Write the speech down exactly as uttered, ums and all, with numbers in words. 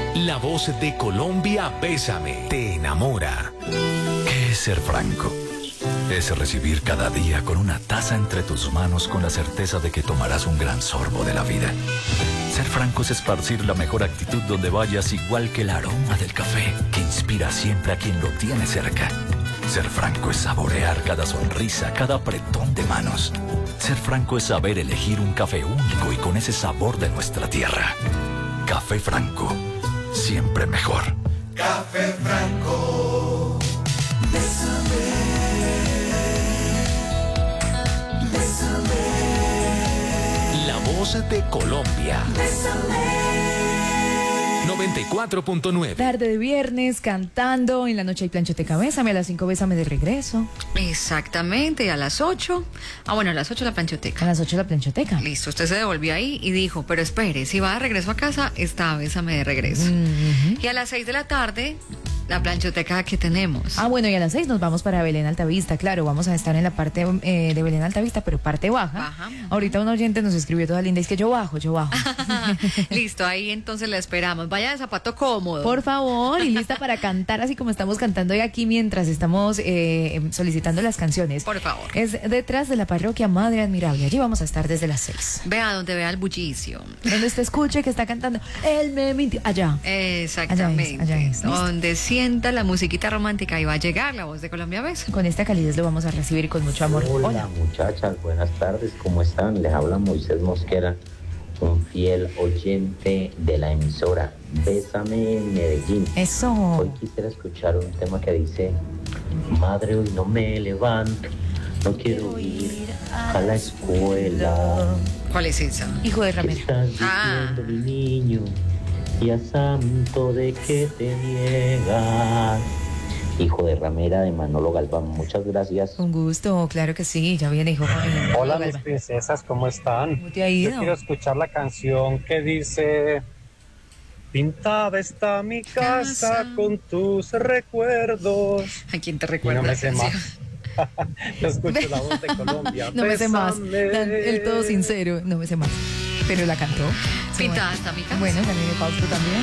La voz de Colombia, Bésame, te enamora. ¿Qué es ser franco? Es recibir cada día con una taza entre tus manos con la certeza de que tomarás un gran sorbo de la vida. Ser franco es esparcir la mejor actitud donde vayas, igual que el aroma del café que inspira siempre a quien lo tiene cerca. Ser franco es saborear cada sonrisa, cada apretón de manos. Ser franco es saber elegir un café único y con ese sabor de nuestra tierra. Café Franco, siempre mejor. Café Franco. Bésame. Bésame. La voz de Colombia. Bésame. noventa y cuatro punto nueve. Tarde de viernes, cantando. En la noche hay planchoteca, bésame. A las cinco, bésame de regreso. Exactamente, a las ocho. Ah, bueno, a las ocho la A planchoteca. las ocho la planchoteca. Listo, usted se devolvió ahí y dijo, pero espere, si va de regreso a casa, está bésame de regreso. Mm-hmm. Y a las seis de la tarde, la planchoteca que tenemos. Ah, bueno, y a las seis nos vamos para Belén Altavista. Claro, vamos a estar en la parte eh, de Belén Altavista, pero parte baja. Baja. Ahorita un oyente nos escribió toda linda, es que yo bajo, yo bajo. Listo, ahí entonces la esperamos. Vaya de zapato cómodo. Por favor, y lista para cantar así como estamos cantando hoy aquí mientras estamos eh, solicitando las canciones. Por favor. Es detrás de la parroquia Madre Admirable. Allí vamos a estar desde las seis. Vea donde vea el bullicio. Donde usted escuche que está cantando, él me mintió. Allá. Exactamente. Allá es, allá es. ¿Listo? Donde sienta la musiquita romántica y va a llegar la voz de Colombia Besa. Con esta calidez lo vamos a recibir con mucho amor. Hola, Hola. muchachas, buenas tardes, ¿cómo están? Les habla Moisés Mosquera, un fiel oyente de la emisora Bésame en Medellín. Hoy Eso. quisiera escuchar un tema que dice: madre, hoy no me levanto, no quiero ir a la escuela. ¿Cuál es esa? Hijo de ¿Qué Ramiro. estás diciendo, Ah. mi niño? Y a santo de que te niegas. Hijo de ramera de Manolo Galván, muchas gracias. Un gusto, claro que sí, ya viene, hijo. Eh, Hola, Galván. mis princesas, ¿cómo están? ¿Cómo te ha Yo ido? quiero escuchar la canción que dice: pintada está mi casa Casa. con tus recuerdos. ¿A quién te Y recuerda no me la sé canción? más. Yo escucho la voz de Colombia. No me sé más. Bésame. Dan- el todo sincero, no me sé más. Pero la cantó. Sí, Pintada bueno. está mi casa. Bueno, también de Fausto también.